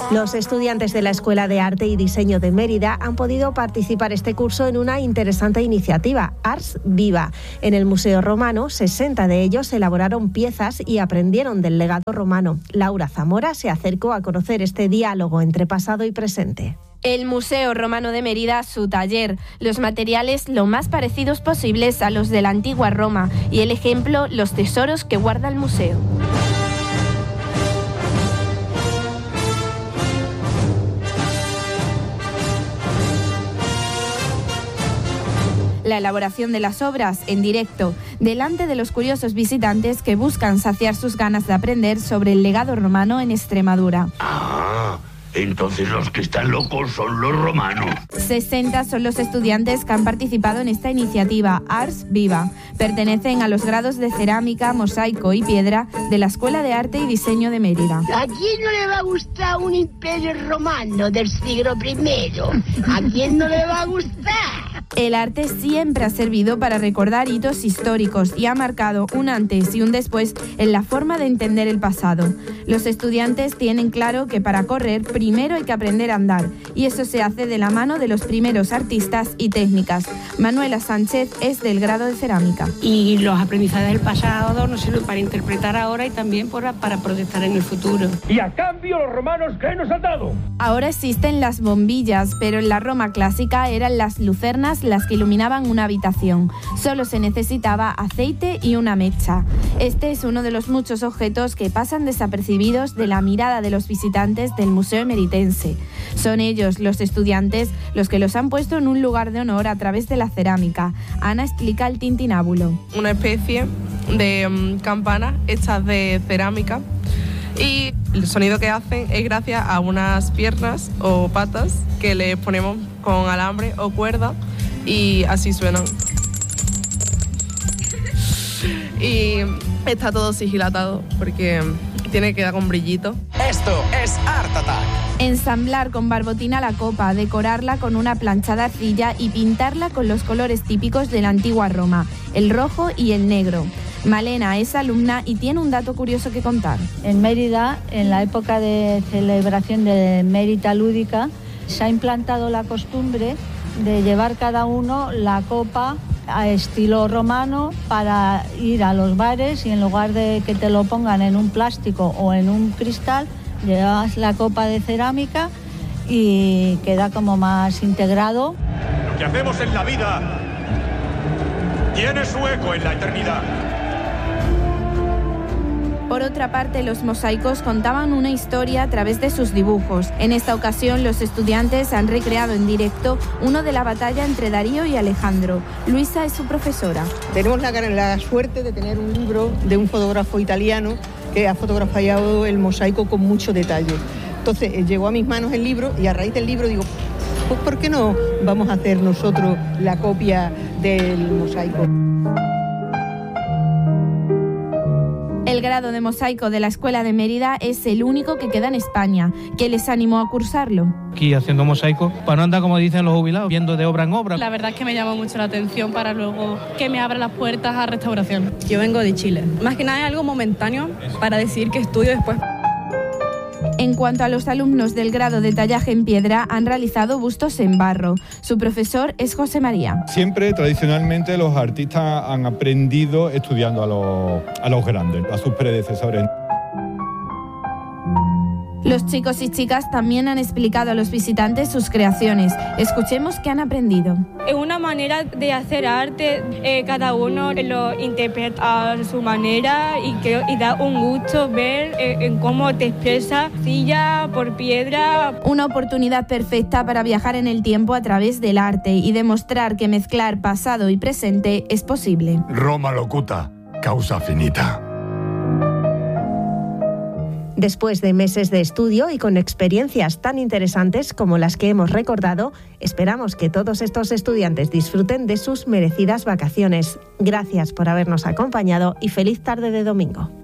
Los estudiantes de la Escuela de Arte y Diseño de Mérida han podido participar este curso en una interesante iniciativa, Ars Viva. En el Museo Romano, 60 de ellos elaboraron piezas y aprendieron del legado romano. Laura Zamora se acercó a conocer este diálogo entre pasado y presente. El Museo Romano de Mérida, su taller, los materiales lo más parecidos posibles a los de la antigua Roma y el ejemplo, los tesoros que guarda el museo. La elaboración de las obras en directo, delante de los curiosos visitantes que buscan saciar sus ganas de aprender sobre el legado romano en Extremadura. Entonces los que están locos son los romanos. 60 son los estudiantes que han participado en esta iniciativa, Ars Viva. Pertenecen a los grados de cerámica, mosaico y piedra de la Escuela de Arte y Diseño de Mérida. ¿A quién no le va a gustar un imperio romano del siglo I? ¿A quién no le va a gustar? El arte siempre ha servido para recordar hitos históricos y ha marcado un antes y un después en la forma de entender el pasado. Los estudiantes tienen claro que para correr primero hay que aprender a andar, y eso se hace de la mano de los primeros artistas y técnicas. Manuela Sánchez es del grado de cerámica. Y los aprendizajes del pasado nos sirven para interpretar ahora y también para proyectar en el futuro. Y a cambio los romanos, ¿qué nos han dado? Ahora existen las bombillas, pero en la Roma clásica eran las lucernas las que iluminaban una habitación. Solo se necesitaba aceite y una mecha. Este es uno de los muchos objetos que pasan desapercibidos de la mirada de los visitantes del Museo Emeritense. Son ellos, los estudiantes, los que los han puesto en un lugar de honor a través de la cerámica. Ana explica el tintinábulo. Una especie de campana hechas de cerámica, y el sonido que hacen es gracias a unas piernas o patas que le ponemos con alambre o cuerda, y así suenan. Y está todo sigilatado porque tiene que dar con brillito. Esto es Art Attack. Ensamblar con barbotina la copa, decorarla con una plancha de arcilla y pintarla con los colores típicos de la antigua Roma, el rojo y el negro. Malena es alumna y tiene un dato curioso que contar. En Mérida, en la época de celebración de Mérita Lúdica, se ha implantado la costumbre de llevar cada uno la copa a estilo romano para ir a los bares, y en lugar de que te lo pongan en un plástico o en un cristal, llevas la copa de cerámica y queda como más integrado. Lo que hacemos en la vida tiene su eco en la eternidad. Por otra parte, los mosaicos contaban una historia a través de sus dibujos. En esta ocasión, los estudiantes han recreado en directo uno de la batalla entre Darío y Alejandro. Luisa es su profesora. Tenemos la suerte de tener un libro de un fotógrafo italiano que ha fotografiado el mosaico con mucho detalle. Entonces, llegó a mis manos el libro y a raíz del libro digo, pues ¿por qué no vamos a hacer nosotros la copia del mosaico? El grado de mosaico de la Escuela de Mérida es el único que queda en España. ¿Qué les animó a cursarlo? Aquí haciendo mosaico, para no andar, como dicen los jubilados, viendo de obra en obra. La verdad es que me llama mucho la atención para luego que me abra las puertas a restauración. Yo vengo de Chile. Más que nada es algo momentáneo para decir que estudio después. En cuanto a los alumnos del grado de tallaje en piedra, han realizado bustos en barro. Su profesor es José María. Siempre, tradicionalmente, los artistas han aprendido estudiando a los grandes, a sus predecesores. Los chicos y chicas también han explicado a los visitantes sus creaciones. Escuchemos qué han aprendido. Es una manera de hacer arte, cada uno lo interpreta a su manera y da un gusto ver en cómo te expresa silla por piedra. Una oportunidad perfecta para viajar en el tiempo a través del arte y demostrar que mezclar pasado y presente es posible. Roma locuta, causa finita. Después de meses de estudio y con experiencias tan interesantes como las que hemos recordado, esperamos que todos estos estudiantes disfruten de sus merecidas vacaciones. Gracias por habernos acompañado y feliz tarde de domingo.